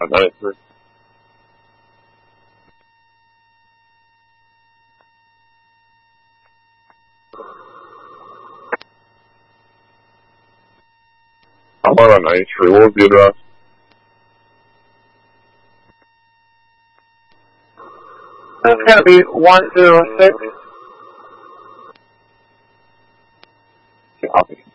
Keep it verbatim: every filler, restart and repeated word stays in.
ninety-three. I'm on ninety-three. What was the address? It's going to be one zero six. Copy.